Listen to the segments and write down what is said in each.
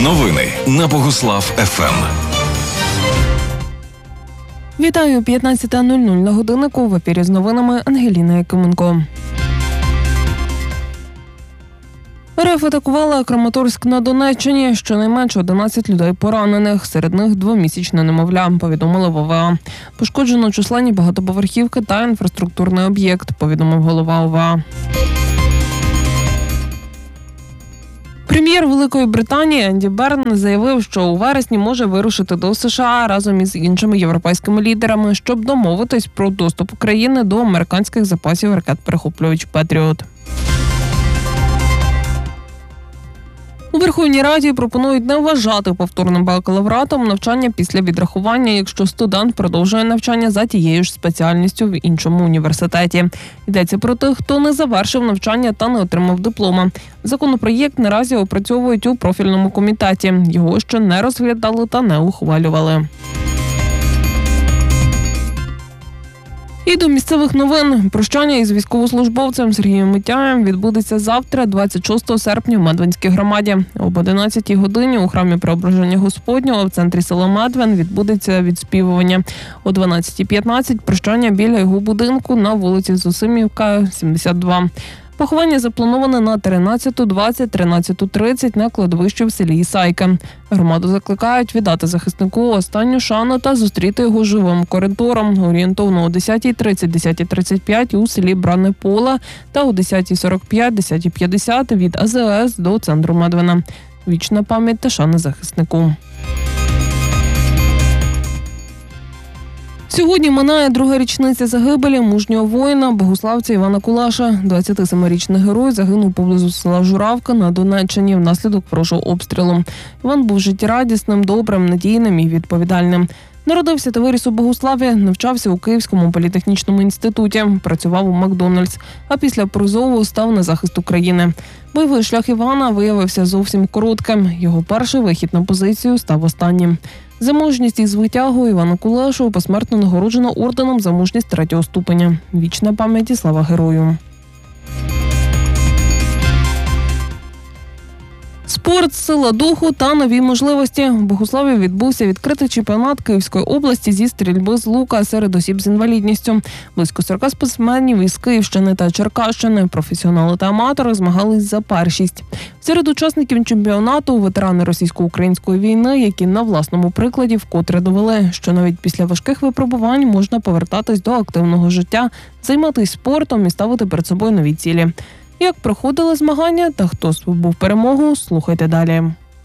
Новини на Богуслав ФМ. Вітаю, 15:00 на годиннику. В ефірі з новинами Ангеліна Якименко. РФ атакувала Краматорськ на Донеччині. Щонайменше 11 людей поранених, серед них 2-місячне немовля, повідомили в ОВА. Пошкоджено численні багатоповерхівки та інфраструктурний об'єкт, повідомив голова ОВА. Прем'єр Великої Британії Енді Берн заявив, що у вересні може вирушити до США разом із іншими європейськими лідерами, щоб домовитись про доступ України до американських запасів ракет-перехоплювач «Петріот». У Верховній Раді пропонують не вважати повторним бакалавратом навчання після відрахування, якщо студент продовжує навчання за тією ж спеціальністю в іншому університеті. Йдеться про тих, хто не завершив навчання та не отримав диплома. Законопроєкт наразі опрацьовують у профільному комітеті. Його ще не розглядали та не ухвалювали. І до місцевих новин. Прощання із військовослужбовцем Сергієм Митяєм відбудеться завтра, 26 серпня, в Медвинській громаді. Об 11-й годині у храмі Преображення Господнього в центрі села Медвин відбудеться відспівування. О 12:15 прощання біля його будинку на вулиці Зосимівка, 72. Поховання заплановане на 13:20, 13:30 на кладовищі в селі Ісайка. Громаду закликають віддати захиснику останню шану та зустріти його живим коридором. Орієнтовно о 10:30, 10:35 у селі Бране Поле та о 10:45, 10:50 від АЗС до центру Медвина. Вічна пам'ять та шана захиснику. Сьогодні минає друга річниця загибелі мужнього воїна, богуславця Івана Кулаша. 27-річний герой загинув поблизу села Журавка на Донеччині внаслідок ворожого обстрілу. Іван був життєрадісним, добрим, надійним і відповідальним. Народився та виріс у Богуславі, навчався у Київському політехнічному інституті, працював у Макдональдс, а після призову став на захист України. Бойовий шлях Івана виявився зовсім коротким. Його перший вихід на позицію став останнім. За мужність і звитягу Івана Кулашу посмертно нагороджено орденом за мужність 3-го ступеня. Вічна пам'ять і слава герою. Спорт, сила духу та нові можливості. В Богуславі відбувся відкритий чемпіонат Київської області зі стрільби з лука серед осіб з інвалідністю. Близько 40 спортсменів із Київщини та Черкащини, професіонали та аматори змагались за першість. Серед учасників чемпіонату – ветерани російсько-української війни, які на власному прикладі вкотре довели, що навіть після важких випробувань можна повертатись до активного життя, займатися спортом і ставити перед собою нові цілі. Як проходили змагання та хто здобув перемогу, слухайте далі.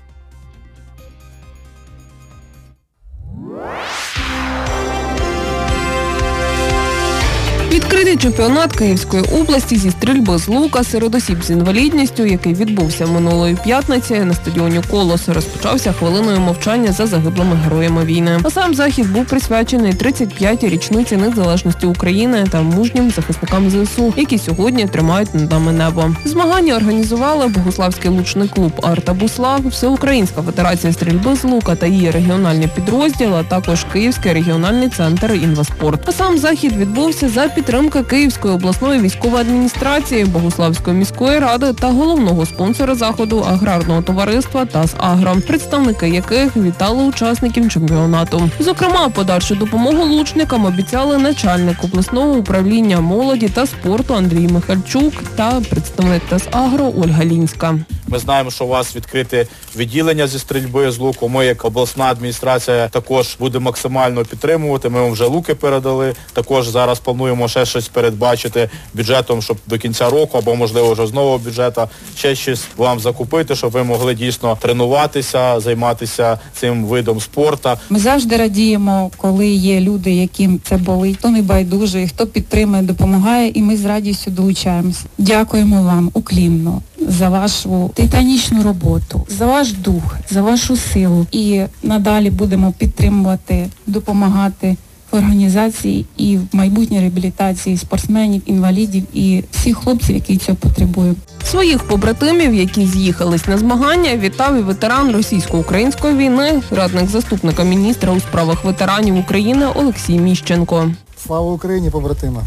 Відкритий чемпіонат Київської області зі стрільби з лука серед осіб з інвалідністю, який відбувся минулої п'ятниці на стадіоні «Колос», розпочався хвилиною мовчання за загиблими героями війни. А сам захід був присвячений 35-й річниці незалежності України та мужнім захисникам ЗСУ, які сьогодні тримають над нами небо. Змагання організували Богуславський лучний клуб «Арта Буслав», Всеукраїнська федерація стрільби з лука та її регіональні підрозділи, а також Київський регіональний центр «Інваспорт». А сам захід відбувся за підтримка Київської обласної військової адміністрації, Богуславської міської ради та головного спонсора заходу аграрного товариства «ТАСАгро», представники яких вітали учасників чемпіонату. Зокрема, подальшу допомогу лучникам обіцяли начальник обласного управління молоді та спорту Андрій Михальчук та представник «ТАСАгро» Ольга Лінська. Ми знаємо, що у вас відкрите відділення зі стрільби з луку. Ми, як обласна адміністрація, також будемо максимально підтримувати. Ми вам вже луки передали. Також зараз плануємо ще щось передбачити бюджетом, щоб до кінця року, або, можливо, вже з нового бюджету, ще щось вам закупити, щоб ви могли дійсно тренуватися, займатися цим видом спорту. Ми завжди радіємо, коли є люди, яким це болить, хто не байдужий, хто підтримує, допомагає, і ми з радістю долучаємося. Дякуємо вам уклінно за вашу титанічну роботу, за ваш дух, за вашу силу. І надалі будемо підтримувати, допомагати в організації і в майбутній реабілітації спортсменів, інвалідів і всіх хлопців, які цього потребують. Своїх побратимів, які з'їхались на змагання, вітав і ветеран російсько-української війни, радник заступника міністра у справах ветеранів України Олексій Міщенко. Слава Україні, побратима!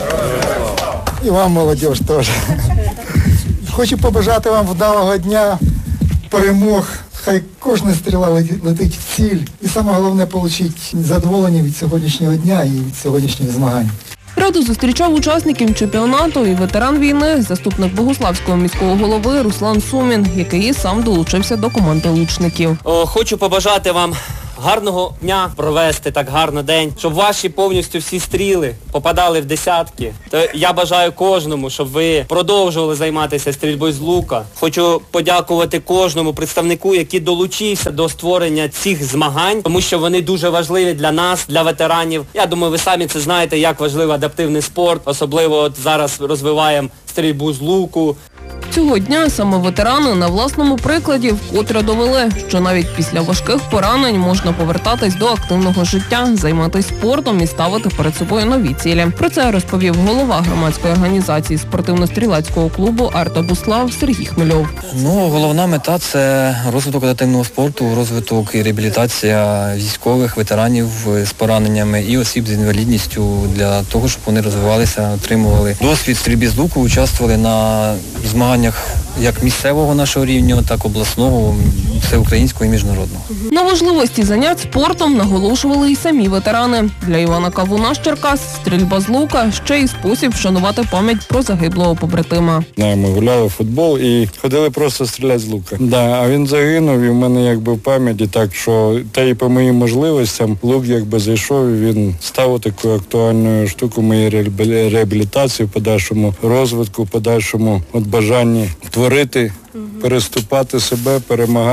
І вам, молодіж, теж. Хочу побажати вам вдалого дня, перемог Хай кожна стріла летить в ціль. І саме головне отримати задоволення від сьогоднішнього дня і від сьогоднішніх змагань. Раду зустрічав учасників чемпіонату і ветеран війни, заступник Богуславського міського голови Руслан Сумін, який і сам долучився до команди лучників. Хочу побажати вам гарного дня, провести так гарно день, щоб ваші повністю всі стріли попадали в десятки. То я бажаю кожному, щоб ви продовжували займатися стрільбою з лука. Хочу подякувати кожному представнику, який долучився до створення цих змагань, тому що вони дуже важливі для нас, для ветеранів. Я думаю, ви самі це знаєте, як важливий адаптивний спорт, особливо от зараз розвиваємо стрільбу з луку. Цього дня саме ветерани на власному прикладі вкотре довели, що навіть після важких поранень можна повертатись до активного життя, займатися спортом і ставити перед собою нові цілі. Про це розповів голова громадської організації спортивно-стрілецького клубу «Арта Буслав» Сергій Хмельов. Головна мета – це розвиток адаптивного спорту, розвиток і реабілітація військових, ветеранів з пораненнями і осіб з інвалідністю для того, щоб вони розвивалися, отримували досвід стрільби з луку, участвували на змаганнях як місцевого нашого рівня, так і обласного, всеукраїнського і міжнародного. На важливості занять спортом наголошували і самі ветерани. Для Івана Кавуна з Черкас стрільба з лука – ще й спосіб вшанувати пам'ять про загиблого побратима. Ми гуляли в футбол і ходили просто стріляти з лука. А він загинув, і в мене в пам'яті так, що та і по моїм можливостям лук зайшов, і він став такою актуальною штукою моєї реабілітації, в подальшому розвитку, в подальшому бажанні творити, переступати себе,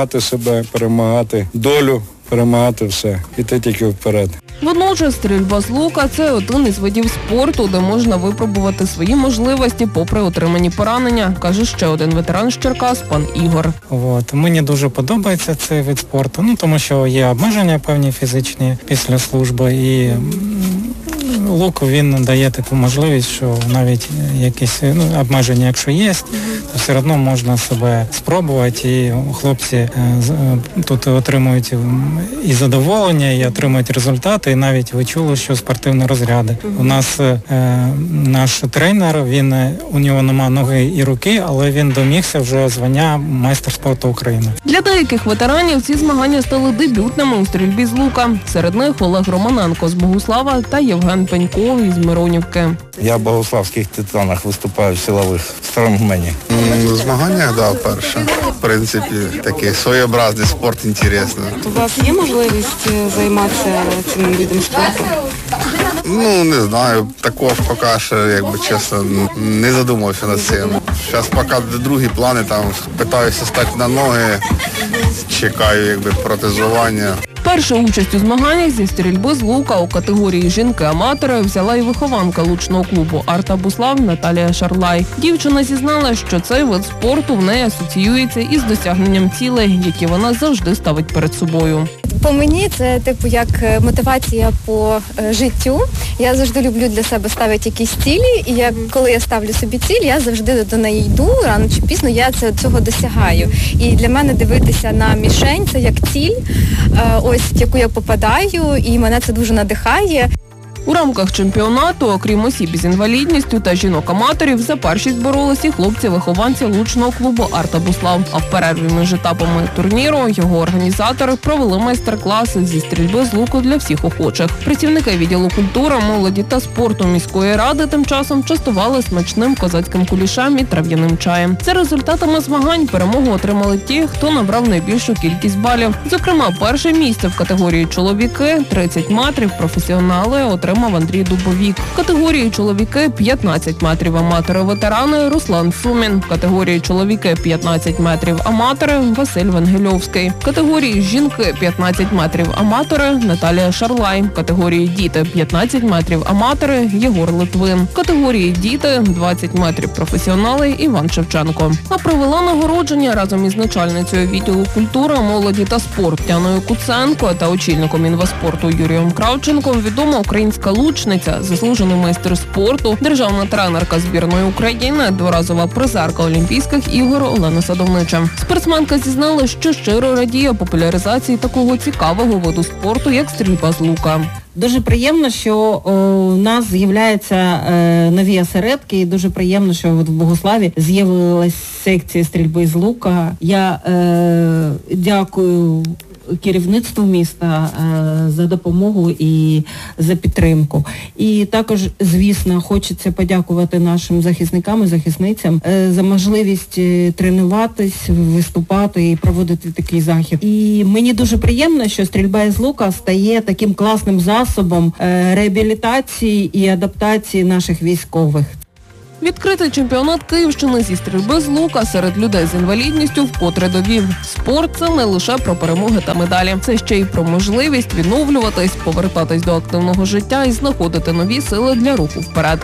перемагати долю, перемагати все. Іти тільки вперед. Водночас стрільба з лука – це один із видів спорту, де можна випробувати свої можливості попри отримані поранення, каже ще один ветеран з Черкас, пан Ігор. Мені дуже подобається цей вид спорту, тому що є обмеження певні фізичні після служби і лук він дає таку можливість, що навіть якісь обмеження, якщо є, то все одно можна себе спробувати, і хлопці тут отримують і задоволення, і отримують результати, і навіть ви чули, що спортивні розряди. У нас наш тренер, у нього нема ноги і руки, але він домігся вже звання майстер спорту України. Для деяких ветеранів ці змагання стали дебютними у стрільбі з лука. Серед них Олег Романенко з Богуслава та Євген Пеньков із Миронівки. Я в богуславських титанах виступаю в силових стронгмені. В змаганнях, вперше. В принципі, такий своєобразний спорт, інтересно. У вас є можливість займатися цим видом спорту? Не знаю, також поки що, чесно, не задумався над цим. Зараз поки другі плани, питаюся стати на ноги, чекаю, протезування. Першу участь у змаганнях зі стрільби з лука у категорії жінки-аматори взяла і вихованка лучного клубу «Арта Буслав» Наталія Шарлай. Дівчина зізнала, що цей вид спорту в неї асоціюється із досягненням цілей, які вона завжди ставить перед собою. По мені це як мотивація по життю. Я завжди люблю для себе ставити якісь цілі, і коли я ставлю собі ціль, я завжди до неї йду, рано чи пізно я цього досягаю. І для мене дивитися на мішень – це як ціль, в яку я попадаю, і мене це дуже надихає. У рамках чемпіонату, окрім осіб з інвалідністю та жінок-аматорів, за першість боролись і хлопці-вихованці лучного клубу «Арта Буслав». А в перерві між етапами турніру його організатори провели майстер-класи зі стрільби з луку для всіх охочих. Працівники відділу культури, молоді та спорту міської ради тим часом частували смачним козацьким кулішем і трав'яним чаєм. За результатами змагань перемогу отримали ті, хто набрав найбільшу кількість балів. Зокрема, перше місце в категорії чоловіки – 30 метрів, професіонали отримали Андрій Дубовік. В категорії чоловіки 15 метрів аматори-ветерани Руслан Сумін. В категорії чоловіки 15 метрів аматори Василь Вангельовський. В категорії жінки 15 метрів аматори Наталія Шарлай. В категорії діти 15 метрів аматори Єгор Литвин. В категорії діти 20 метрів професіонали Іван Шевченко. А провела нагородження разом із начальницею відділу культури, молоді та спорту Тяною Куценко та очільником інваспорту Юрієм Кравченком відома українська київська лучниця, заслужений майстер спорту, державна тренерка збірної України, дворазова призерка Олімпійських ігор Олена Садовнича. Спортсменка зізнала, що щиро радіє популяризації такого цікавого виду спорту, як стрільба з лука. Дуже приємно, що у нас з'являються нові осередки, і дуже приємно, що в Богуславі з'явилась секція стрільби з лука. Я дякую керівництву міста за допомогу і за підтримку. І також, звісно, хочеться подякувати нашим захисникам і захисницям за можливість тренуватись, виступати і проводити такий захід. І мені дуже приємно, що стрільба з лука стає таким класним засобом реабілітації і адаптації наших військових. Відкритий чемпіонат Київщини зі стрільби з лука серед людей з інвалідністю вкотре довів. Спорт – це не лише про перемоги та медалі. Це ще й про можливість відновлюватись, повертатись до активного життя і знаходити нові сили для руху вперед.